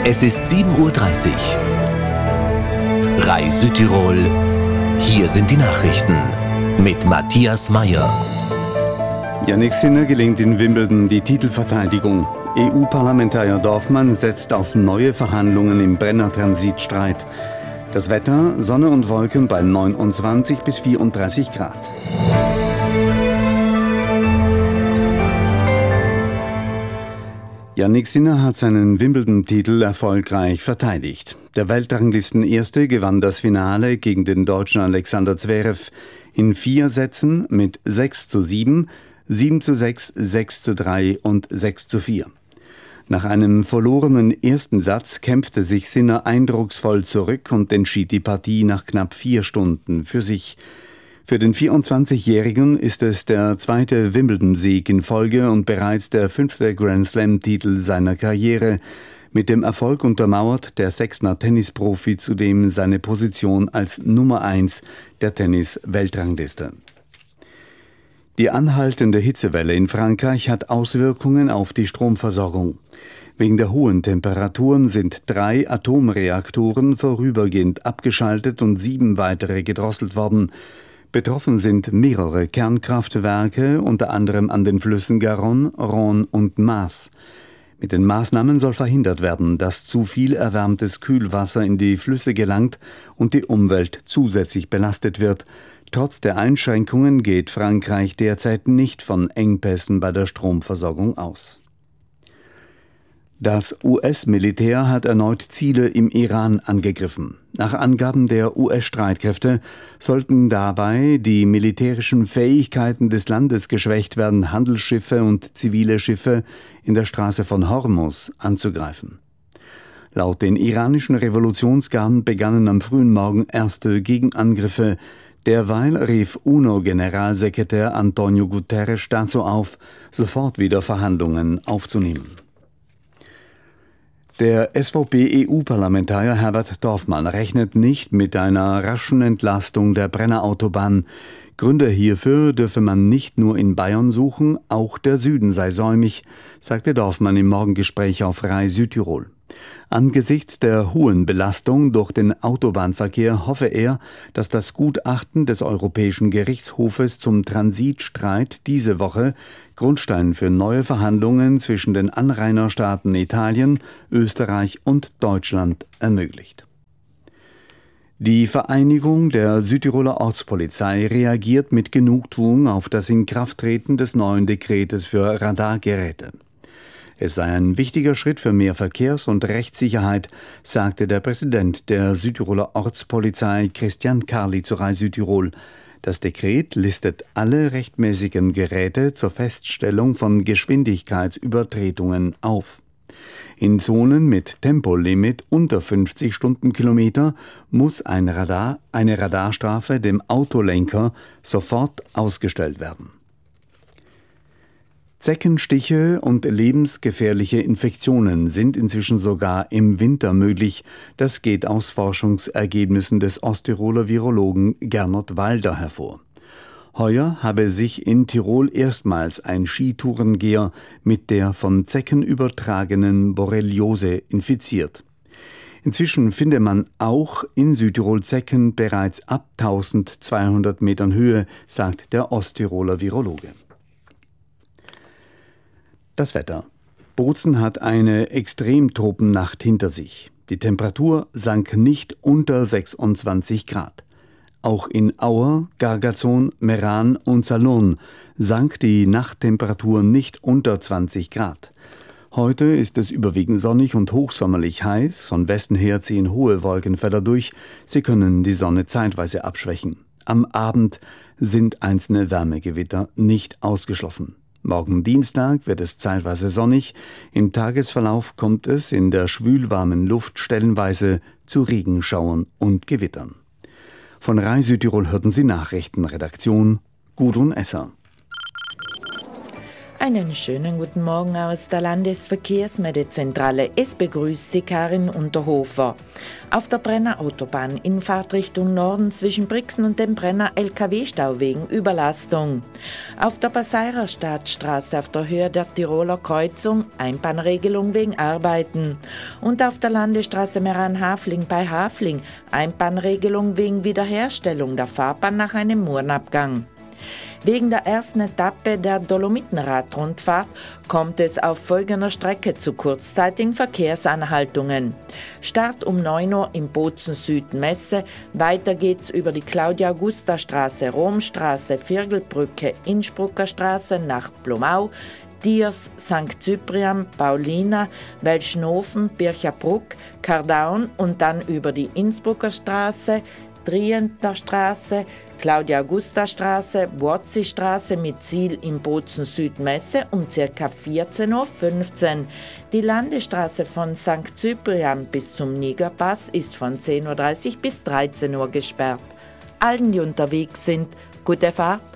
Es ist 7:30 Uhr. RAI Südtirol. Hier sind die Nachrichten mit Matthias Meyer. Jannik Sinner gelingt in Wimbledon die Titelverteidigung. EU-Parlamentarier Dorfmann setzt auf neue Verhandlungen im Brenner-Transitstreit. Das Wetter: Sonne und Wolken bei 29 bis 34 Grad. Jannik Sinner hat seinen Wimbledon-Titel erfolgreich verteidigt. Der Weltranglisten-Erste gewann das Finale gegen den Deutschen Alexander Zverev in 4 Sätzen mit 6:7, 7:6, 6:3 und 6:4. Nach einem verlorenen ersten Satz kämpfte sich Sinner eindrucksvoll zurück und entschied die Partie nach knapp 4 Stunden für sich. Für den 24-Jährigen ist es der zweite Wimbledon-Sieg in Folge und bereits der 5. Grand-Slam-Titel seiner Karriere. Mit dem Erfolg untermauert der Sechsner Tennisprofi zudem seine Position als Nummer 1 der Tennis-Weltrangliste. Die anhaltende Hitzewelle in Frankreich hat Auswirkungen auf die Stromversorgung. Wegen der hohen Temperaturen sind 3 Atomreaktoren vorübergehend abgeschaltet und 7 weitere gedrosselt worden. Betroffen sind mehrere Kernkraftwerke, unter anderem an den Flüssen Garonne, Rhône und Maas. Mit den Maßnahmen soll verhindert werden, dass zu viel erwärmtes Kühlwasser in die Flüsse gelangt und die Umwelt zusätzlich belastet wird. Trotz der Einschränkungen geht Frankreich derzeit nicht von Engpässen bei der Stromversorgung aus. Das US-Militär hat erneut Ziele im Iran angegriffen. Nach Angaben der US-Streitkräfte sollten dabei die militärischen Fähigkeiten des Landes geschwächt werden, Handelsschiffe und zivile Schiffe in der Straße von Hormuz anzugreifen. Laut den iranischen Revolutionsgarden begannen am frühen Morgen erste Gegenangriffe. Derweil rief UNO-Generalsekretär Antonio Guterres dazu auf, sofort wieder Verhandlungen aufzunehmen. Der SVP-EU-Parlamentarier Herbert Dorfmann rechnet nicht mit einer raschen Entlastung der Brennerautobahn. Gründe hierfür dürfe man nicht nur in Bayern suchen, auch der Süden sei säumig, sagte Dorfmann im Morgengespräch auf RAI Südtirol. Angesichts der hohen Belastung durch den Autobahnverkehr hoffe er, dass das Gutachten des Europäischen Gerichtshofes zum Transitstreit diese Woche Grundstein für neue Verhandlungen zwischen den Anrainerstaaten Italien, Österreich und Deutschland ermöglicht. Die Vereinigung der Südtiroler Ortspolizei reagiert mit Genugtuung auf das Inkrafttreten des neuen Dekretes für Radargeräte. Es sei ein wichtiger Schritt für mehr Verkehrs- und Rechtssicherheit, sagte der Präsident der Südtiroler Ortspolizei Christian Karli zu RAI Südtirol. Das Dekret listet alle rechtmäßigen Geräte zur Feststellung von Geschwindigkeitsübertretungen auf. In Zonen mit Tempolimit unter 50 Stundenkilometer muss eine Radarstrafe dem Autolenker sofort ausgestellt werden. Zeckenstiche und lebensgefährliche Infektionen sind inzwischen sogar im Winter möglich. Das geht aus Forschungsergebnissen des Osttiroler Virologen Gernot Walder hervor. Heuer habe sich in Tirol erstmals ein Skitourengeher mit der von Zecken übertragenen Borreliose infiziert. Inzwischen finde man auch in Südtirol Zecken bereits ab 1200 Metern Höhe, sagt der Osttiroler Virologe. Das Wetter. Bozen hat eine Extremtropennacht hinter sich. Die Temperatur sank nicht unter 26 Grad. Auch in Auer, Gargazon, Meran und Salon sank die Nachttemperatur nicht unter 20 Grad. Heute ist es überwiegend sonnig und hochsommerlich heiß. Von Westen her ziehen hohe Wolkenfelder durch. Sie können die Sonne zeitweise abschwächen. Am Abend sind einzelne Wärmegewitter nicht ausgeschlossen. Morgen Dienstag wird es zeitweise sonnig. Im Tagesverlauf kommt es in der schwülwarmen Luft stellenweise zu Regenschauern und Gewittern. Von RAI Südtirol hörten Sie Nachrichten. Redaktion Gudrun Esser. Einen schönen guten Morgen aus der Landesverkehrsmeldezentrale. Es begrüßt Sie Karin Unterhofer. Auf der Brenner Autobahn in Fahrtrichtung Norden zwischen Brixen und dem Brenner LKW-Stau wegen Überlastung. Auf der Passeirer Stadtstraße auf der Höhe der Tiroler Kreuzung Einbahnregelung wegen Arbeiten. Und auf der Landesstraße Meran-Hafling bei Hafling Einbahnregelung wegen Wiederherstellung der Fahrbahn nach einem Murenabgang. Wegen der ersten Etappe der Dolomitenradrundfahrt kommt es auf folgender Strecke zu kurzzeitigen Verkehrsanhaltungen. Start um 9 Uhr im Bozen Südmesse, weiter geht's über die Claudia-Augusta-Straße, Romstraße, Virgelbrücke, Innsbrucker Straße nach Blumau, Diers, St. Cyprian, Paulina, Welschnofen, Bircherbruck, Kardaun und dann über die Innsbrucker Straße, Trienter Straße, Claudia-Augusta-Straße, Wotzi-Straße mit Ziel im Bozen Südmesse um ca. 14.15 Uhr. Die Landesstraße von St. Cyprian bis zum Nigerpass ist von 10.30 Uhr bis 13 Uhr gesperrt. Allen, die unterwegs sind, gute Fahrt.